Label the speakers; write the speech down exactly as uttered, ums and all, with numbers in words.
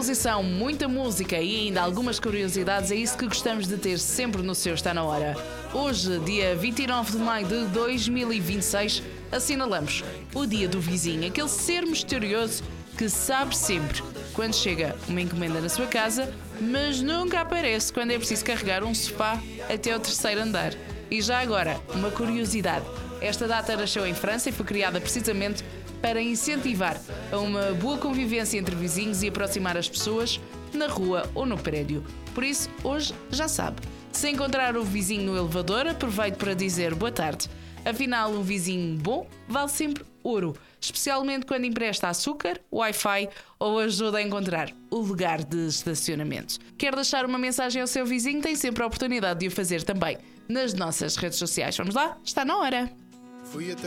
Speaker 1: disposição, muita música e ainda algumas curiosidades. É isso que gostamos de ter sempre no seu Está na Hora. Hoje, dia vinte e nove de maio de dois mil e vinte e seis, assinalamos o Dia do Vizinho, aquele ser misterioso que sabe sempre quando chega uma encomenda na sua casa, mas nunca aparece quando é preciso carregar um sofá até ao terceiro andar. E já agora, uma curiosidade. Esta data nasceu em França e foi criada precisamente para incentivar a uma boa convivência entre vizinhos e aproximar as pessoas na rua ou no prédio. Por isso, hoje já sabe. Se encontrar o vizinho no elevador, aproveite para dizer boa tarde. Afinal, um vizinho bom vale sempre ouro, especialmente quando empresta açúcar, Wi-Fi ou ajuda a encontrar o lugar de estacionamento. Quer deixar uma mensagem ao seu vizinho? Tem sempre a oportunidade de o fazer também nas nossas redes sociais. Vamos lá? Está na hora!